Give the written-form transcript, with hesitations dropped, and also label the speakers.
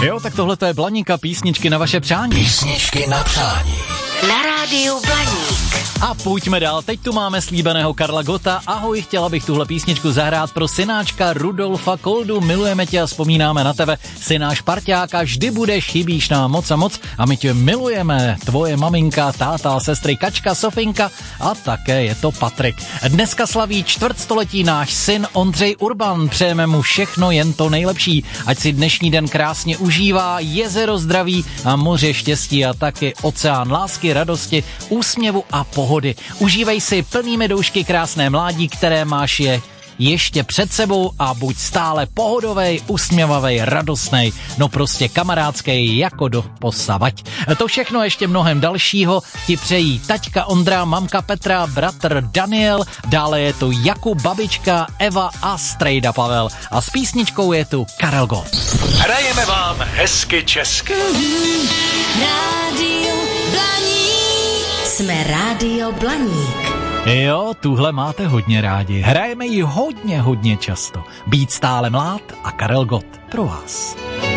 Speaker 1: Jo, tak tohle to je Blaník a písničky na vaše přání.
Speaker 2: Písničky na přání.
Speaker 3: Na rádiu Blaník.
Speaker 1: A pojďme dál, teď tu máme slíbeného Karla Gotta. Ahoj, chtěla bych tuhle písničku zahrát pro synáčka Rudolfa Koldu. Milujeme tě a vzpomínáme na tebe, synáš parťáka, vždy budeš, chybíš nám moc a moc a my tě milujeme. Tvoje maminka, táta, sestry Kačka, Sofinka a také je to Patrik. Dneska slaví čtvrtstoletí náš syn Ondřej Urban. Přejeme mu všechno jen to nejlepší. Ať si dnešní den krásně užívá, jezero zdraví a moře štěstí a taky oceán lásky, radosti, úsměvu a pohody. Užívej si plnými doušky krásné mládí, které máš je ještě před sebou a buď stále pohodovej, usměvavej, radostnej, no prostě kamarádskej jako doposavať. To všechno ještě mnohem dalšího ti přejí taťka Ondra, mamka Petra, bratr Daniel, dále je tu Jakub, babička Eva a strejda Pavel. A s písničkou je tu Karel Gott.
Speaker 2: Hrajeme vám hezky česky.
Speaker 3: Rádio Blaník. Jsme Rádio Blaník.
Speaker 1: Jo, tuhle máte hodně rádi. Hrajeme ji hodně často. Být stále mlád a Karel Gott pro vás.